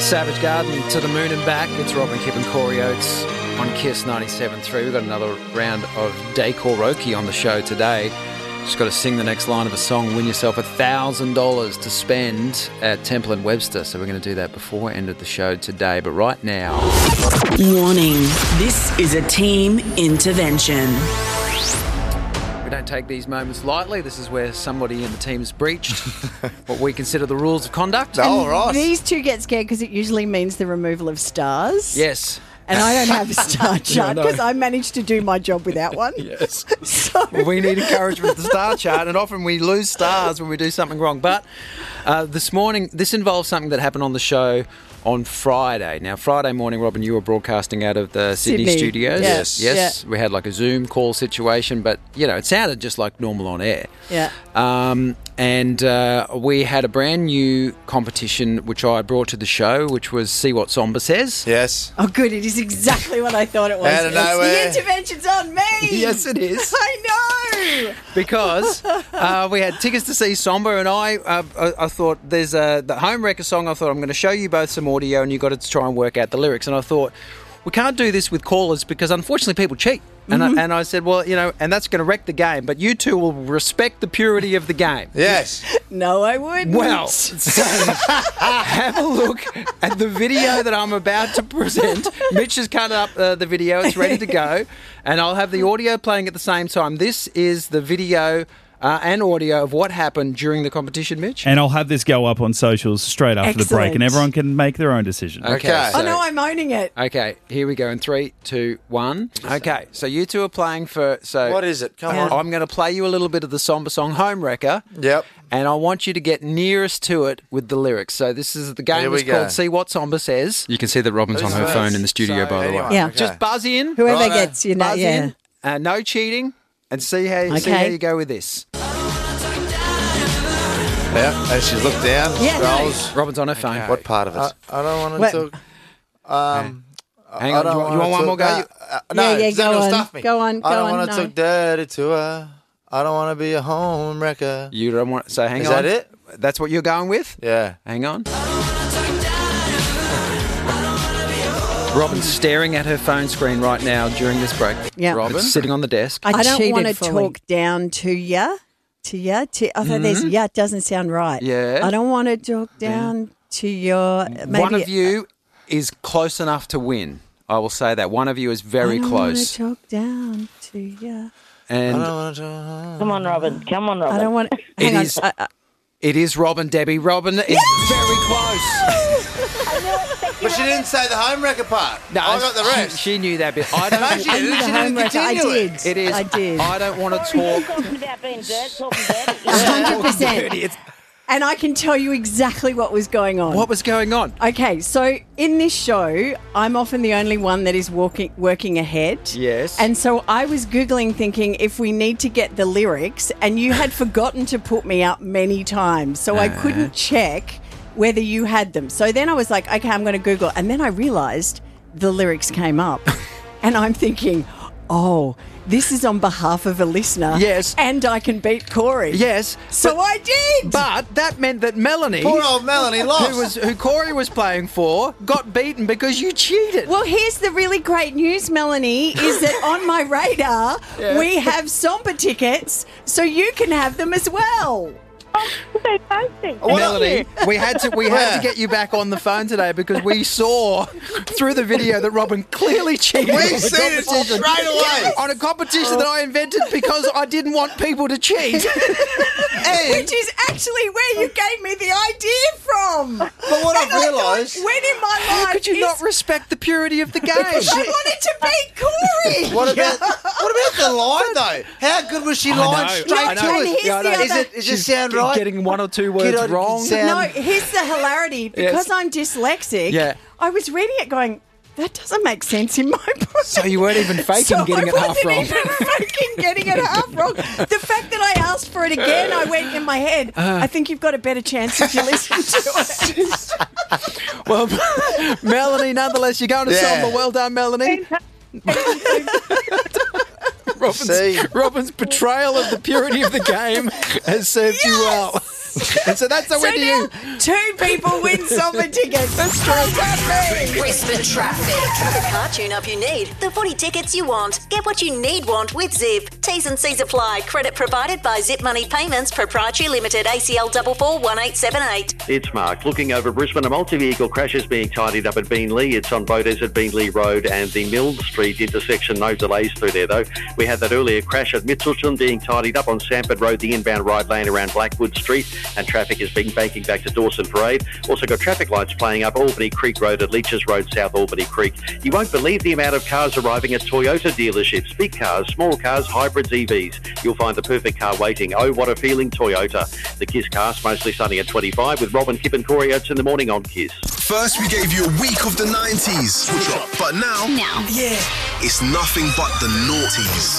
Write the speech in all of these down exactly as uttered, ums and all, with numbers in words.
Savage Garden, To the Moon and Back. It's Robin Kipp and Corey Oates on Kiss ninety-seven point three. We've got another round of Day Karaoke on the show today. Just got to sing the next line of a song, win yourself one thousand dollars to spend at Temple and Webster. So we're going to do that before end of the show today. But right now... Warning, this is a team intervention. We don't take these moments lightly. This is where somebody in the team has breached what we consider the rules of conduct. Oh, right. These two get scared because it usually means the removal of stars. Yes. And I don't have a star chart no. because I managed to do my job without one. Yes. So Well, we need encouragement with the star chart, and often we lose stars when we do something wrong. But uh, this morning, this involves something that happened on the show on Friday. Now, Friday morning, Robin, you were broadcasting out of the Sydney, Sydney. studios. Yes. Yes. Yeah. We had like a Zoom call situation, but, you know, it sounded just like normal on air. yeah. Um, and uh, we had a brand new competition which I brought to the show, which was See What Somber Says. Yes. Oh, good. It is exactly what I thought it was. Out of It's nowhere. The intervention's on me. Yes, it is. I know. Because uh, we had tickets to see Somber, and I, uh, I, I thought there's a the Home Wrecker song. I thought I'm going to show you both some audio, and you got to try and work out the lyrics. And I thought we can't do this with callers because unfortunately people cheat. And Mm-hmm. I, and I said, well, you know, and that's going to wreck the game. But you two will respect the purity of the game. Yes. No, I wouldn't. Well, so have a look at the video that I'm about to present. Mitch has cut up uh, the video. It's ready to go. And I'll have the audio playing at the same time. This is the video uh, and audio of what happened during the competition, Mitch. And I'll have this go up on socials straight after the break, Excellent. and everyone can make their own decision. Okay. Oh, no, I'm owning it. Okay, here we go in three, two, one. Okay, so you two are playing for... So What is it? Come Yeah. on. I'm going to play you a little bit of the somber song Home Wrecker. Yep. And I want you to get nearest to it with the lyrics. So this is the game Here we is go. called See What Somber Says. You can see that Robin's Who's on her first? phone in the studio, So, by the anyway, way. Yeah. okay. Just buzz in. Whoever Righto. gets, you know, Buzz yeah. in. Uh, no cheating. And see how, see Okay. how you go with this. Yeah. And she's looked down. Yeah, no. Scrolls. Robin's on her phone. What part of it? I, I don't want What- to talk. Um, Hang I on, don't you want, you wanna want one talk- more go? No, you- uh, no, Yeah, yeah, because then go it'll on. stuff me. Go on, go I don't on, want to no. talk dirty to her. I don't want to be a home wrecker. You don't want... So hang Is on. that it? That's what you're going with? Yeah. Hang on. Robin's staring at her phone screen right now during this break. Yeah. Robin? It's sitting on the desk. I, don't cheated want to fully. talk down to ya. To ya. To, I thought there's ya. It doesn't sound right. Yeah. I don't want to talk down to your... Maybe, One of you is close enough to win. I will say that. One of you is very I don't close. want to talk down to ya. I And don't want to talk. Come on, Robin. Come on, Robin. I don't want... It Hang on. is- I- I- it is Robin, Debbie. Robin is very close. But she didn't say the home wrecker part. No, I got the she- rest. She, knew that bit. I don't. No, she I didn't. knew the She didn't homework. I continue it. did. It is. I did. I don't want to You're talk. talking about being dirt, talking dirty. one hundred percent. It's- And I can tell you exactly what was going on. What was going on? Okay, so in this show, I'm often the only one that is walking, working ahead. Yes. And so I was Googling thinking if we need to get the lyrics, and you had forgotten to put me up many times. So I couldn't check whether you had them. So then I was like, okay, I'm going to Google. And then I realised the lyrics came up. And I'm thinking, oh, this is on behalf of a listener. Yes. And I can beat Corey. Yes. So but, I did. But that meant that Melanie, Poor old Melanie lost. who was who Corey was playing for, got beaten because you cheated. Well, here's the really great news, Melanie, is that on my radar, Yeah. we have Somber tickets, so you can have them as well. Fantastic. Melanie, we had to we had to get you back on the phone today because we saw through the video that Robin clearly cheated. We on the seen it competition. straight away. On a competition that I invented because I didn't want people to cheat. Which is actually where you gave me the idea from. But what And I've I realised. thought, when in my life How could you is- not respect the purity of the game? I wanted to beat Corey. What about what about the line though? How good was she I lying know, straight I to know. And it? here's Yeah, I the know. Is other... it? Is it She's sound right? Getting one or two words Get on- wrong. sound- No, here's the hilarity. Because Yes. I'm dyslexic, Yeah. I was reading it going, that doesn't make sense in my brain. So you weren't even faking So getting I it half wasn't wrong. even faking getting it half wrong. The fact that I asked for it again, I went in my head, Uh. I think you've got a better chance if you listen to it. Well, Melanie, nonetheless, you're going to Yeah. Somber. Well done, Melanie. Robin's, See? Robin's betrayal of the purity of the game has served you well. And so that's a So win to now you. two people win Summer tickets. That's true. Brisbane traffic. The car tune-up you need. The footy tickets you want. Get what you need want with Zip. T's and C's apply. Credit provided by Zip Money Payments Proprietary Limited. A C L four four one eight seven eight. It's Mark. Looking over Brisbane, a multi-vehicle crash is being tidied up at Beanley. It's on Bodas at Beanley Road and the Mills Street intersection. No delays through there, though. We had that earlier crash at Mitchelton being tidied up on Sanford Road, the inbound right lane around Blackwood Street, and traffic is being banking back to Dawson Parade. Also got traffic lights playing up Albany Creek Road at Leeches Road, South Albany Creek. You won't believe the amount of cars arriving at Toyota dealerships. Big cars, small cars, hybrids, E Vs. You'll find the perfect car waiting. Oh, what a feeling, Toyota. The Kiss cast mostly sunny at twenty-five with Robin, Kip and Corey Oates in the morning on Kiss. First, we gave you a week of the nineties. But now, Now. yeah, it's nothing but the noughties.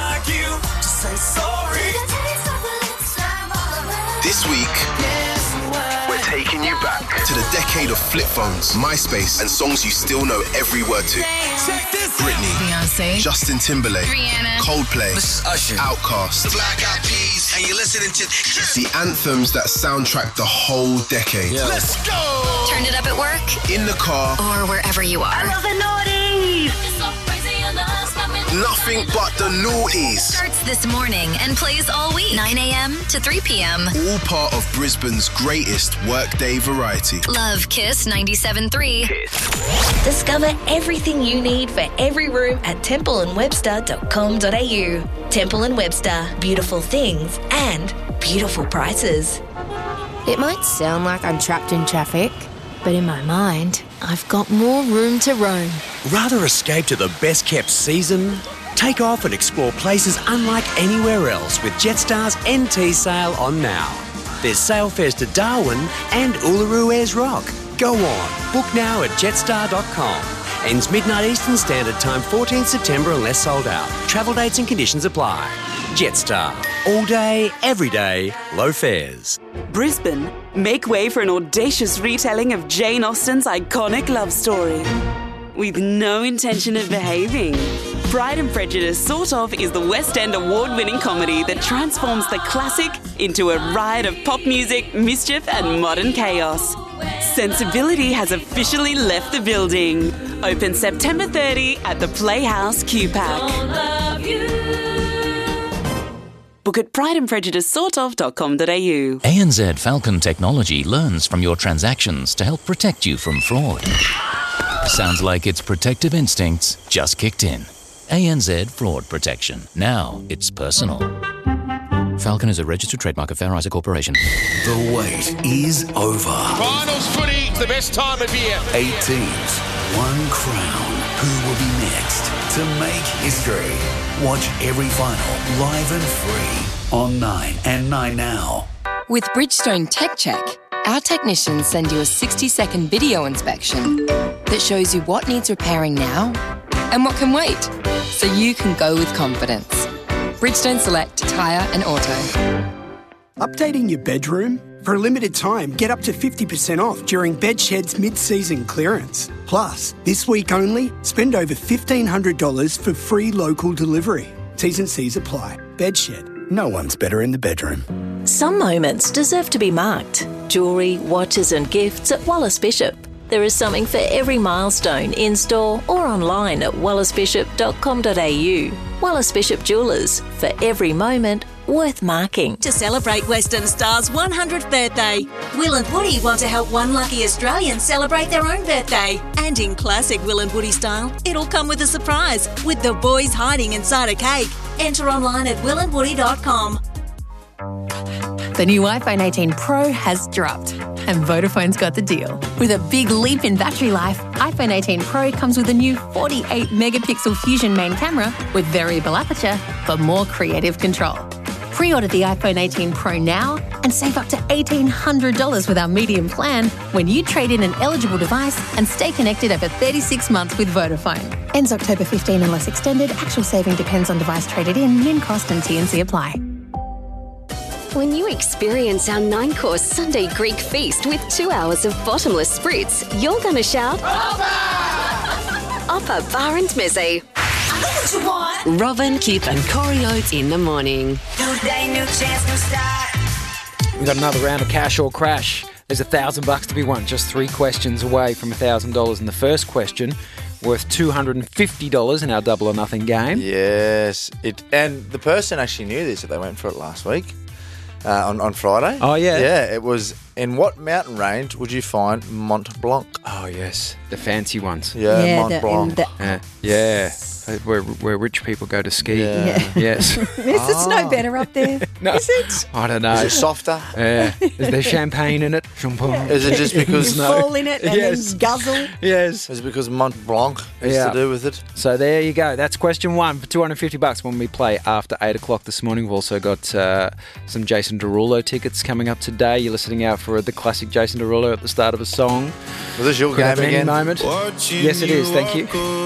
This week, we're taking you back to the decade of flip phones, MySpace, and songs you still know every word to. Britney, Beyonce. Justin Timberlake, Rihanna. Coldplay, Outkast. The Black Eyed Peas, and you're listening to the anthems that soundtrack the whole decade. Let's go! Turn it up at work. In the car, Or wherever you are. I love the naughties! nothing but the noughties. Starts this morning and plays all week. nine a.m. to three p.m. All part of Brisbane's greatest workday variety. Love Kiss ninety-seven point three. Discover everything you need for every room at temple and webster dot com dot a u. Temple and Webster, beautiful things and beautiful prices. It might sound like I'm trapped in traffic, but in my mind, I've got more room to roam. Rather escape to the best-kept season? Take off and explore places unlike anywhere else with Jetstar's N T sale on now. There's sale fares to Darwin and Uluru Ayers Rock. Go on, book now at jetstar dot com. Ends midnight Eastern Standard Time, fourteenth September unless sold out. Travel dates and conditions apply. Jetstar. All day, every day, low fares. Brisbane, make way for an audacious retelling of Jane Austen's iconic love story. With no intention of behaving. Pride and Prejudice Sort Of is the West End award-winning comedy that transforms the classic into a riot of pop music, mischief and modern chaos. Sensibility has officially left the building. Open September thirtieth at the Playhouse Q-Pack. Book at pride and prejudice sort of dot com dot a u. A N Z Falcon Technology learns from your transactions to help protect you from fraud. Sounds like its protective instincts just kicked in. A N Z Fraud Protection. Now it's personal. Falcon is a registered trademark of Fair Isaac Corporation. The wait is over. Finals footy, the best time of year. Eight teams, one crown. Who will be next to make history? Watch every final live and free on Nine and Nine Now. With Bridgestone Tech Check, our technicians send you a sixty-second video inspection that shows you what needs repairing now and what can wait, so you can go with confidence. Bridgestone Select Tyre and Auto. Updating your bedroom? For a limited time, get up to fifty percent off during Bedshed's mid-season clearance. Plus, this week only, spend over fifteen hundred dollars for free local delivery. T's and C's apply. Bedshed. No one's better in the bedroom. Some moments deserve to be marked. Jewellery, watches and gifts at Wallace Bishop. There is something for every milestone in-store or online at wallace bishop dot com dot a u. Wallace Bishop Jewellers, for every moment worth marking. To celebrate Western Star's one hundredth birthday, Will and Woody want to help one lucky Australian celebrate their own birthday. And in classic Will and Woody style, it'll come with a surprise, with the boys hiding inside a cake. Enter online at will and woody dot com. The new iPhone eighteen Pro has dropped, and Vodafone's got the deal. With a big leap in battery life, iPhone eighteen Pro comes with a new forty-eight megapixel Fusion main camera with variable aperture for more creative control. Pre-order the iPhone eighteen Pro now and save up to eighteen hundred dollars with our medium plan when you trade in an eligible device and stay connected over thirty-six months with Vodafone. Ends October fifteenth unless extended. Actual saving depends on device traded in. Min cost and T and C apply. When you experience our nine-course Sunday Greek feast with two hours of bottomless spritz, you're going to shout, Oppa! Oppa Bar and Mizzy. Robin, Kip and Corey Oates in the morning. New day, new chance, new start. We've got another round of Cash or Crash. There's a thousand bucks to be won, just three questions away from a thousand dollars. And the first question, worth two hundred fifty dollars in our Double or Nothing game. Yes. It and the person actually knew this, that they went for it last week uh, on, on Friday. Oh, yeah. Yeah, it was, in what mountain range would you find Mont Blanc? Oh, yes. The fancy ones. Yeah, Yeah, Mont the- Blanc. the- Yeah. Yeah. Where, where rich people go to ski. Yeah. Yes. Is it no better up there? No. Is it? I don't know. Is it softer? Yeah. Is there champagne in it? Champagne. Is it just because... You fall in it and Yes. then guzzle. Yes. Is it because Mont Blanc has Yeah. to do with it? So there you go. That's question one for two hundred fifty bucks when we play after eight o'clock this morning. We've also got uh, some Jason Derulo tickets coming up today. You're listening out for the classic Jason Derulo at the start of a song. Was this your Could have game any again? moment. Yes, it is. Thank you.